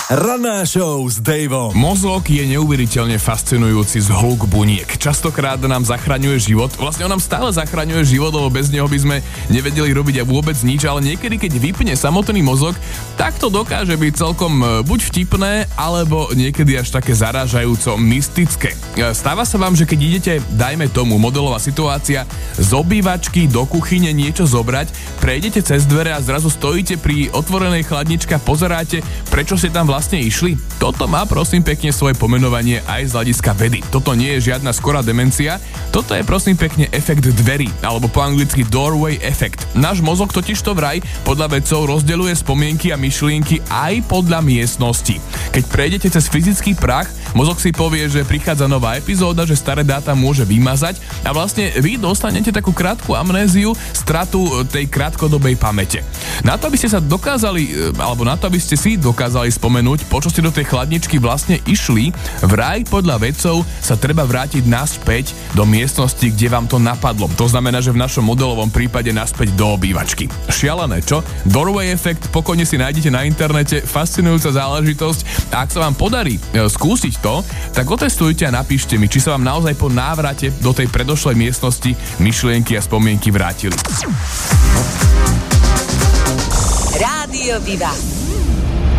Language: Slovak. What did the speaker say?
Ranná show s Davom. Mozog je neuveriteľne fascinujúci zhluk buniek. Častokrát nám zachraňuje život. Vlastne on nám stále zachraňuje život, lebo bez neho by sme nevedeli robiť vôbec nič, ale niekedy, keď vypne samotný mozog, tak to dokáže byť celkom buď vtipné, alebo niekedy až také zarážajúco mystické. Stáva sa vám, že keď idete, dajme tomu, modelová situácia, z obývačky do kuchyne niečo zobrať, prejdete cez dvere a zrazu stojíte pri otvorenej chladničke a pozeráte, prečo ste tam vlastne išli? Toto má prosím pekne svoje pomenovanie aj z hľadiska vedy. Toto nie je žiadna skorá demencia, toto je prosím pekne efekt dverí, alebo po anglicky doorway effect. Náš mozog totižto vraj podľa vedcov rozdeľuje spomienky a myšlienky aj podľa miestnosti. Keď prejdete cez fyzický prach, mozog si povie, že prichádza nová epizóda, že staré dáta môže vymazať a vlastne vy dostanete takú krátku amnéziu, stratu tej krátkodobej pamäte. Na to, aby ste sa dokázali, alebo na to, aby ste si dokázali spomenúť, po čo ste do tej chladničky vlastne išli, vraj podľa vedcov sa treba vrátiť naspäť do miestnosti, kde vám to napadlo. To znamená, že v našom modelovom prípade naspäť do obývačky. Šialené, čo? Doorway effect pokojne si nájdete na internete, fascinujúca záležitosť. A ak sa vám podarí skúsiť to, tak otestujte a napíšte mi, či sa vám naozaj po návrate do tej predošlej miestnosti myšlienky a spomienky vrátili. Rádio Viva.